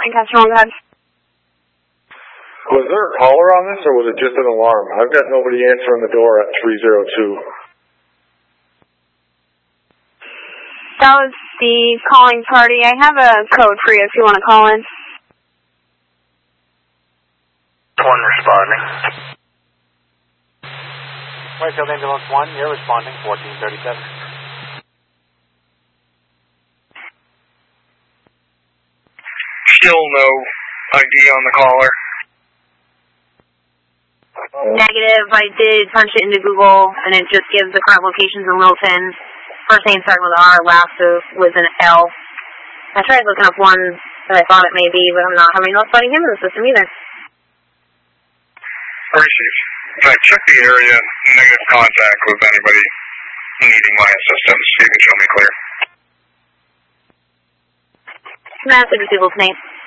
Lancaster, go ahead. Was there a caller on this, or was it just an alarm? I've got nobody answering the door at 302. That was the calling party. I have a code for you if you want to call in. One responding. Whitefield Ambulance 1, you're responding, 1437. Still no ID on the caller. Negative. I did punch it into Google, and it just gives the current locations in Littleton. First name starting with R, last with an L. I tried looking up one that I thought it may be, but I'm not having no finding him in the system either. Received. In fact, check the area, negative contact with anybody needing my assistance. You can show me clear. Massive receivables name.